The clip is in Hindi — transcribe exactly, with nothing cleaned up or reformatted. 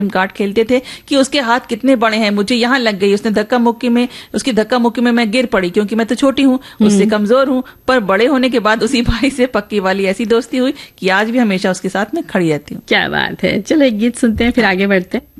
कार्ड खेलते थे कि उसके हाथ कितने बड़े हैं, मुझे यहाँ लग गई, उसने धक्का मुक्की में उसकी धक्का मुक्की में मैं गिर पड़ी क्योंकि मैं तो छोटी हूँ, उससे कमजोर हूँ। पर बड़े होने के बाद उसी भाई से पक्की वाली ऐसी दोस्ती हुई कि आज भी हमेशा उसके साथ में खड़ी रहती हूँ। क्या बात है। चलो एक गीत सुनते हैं फिर आगे बढ़ते हैं।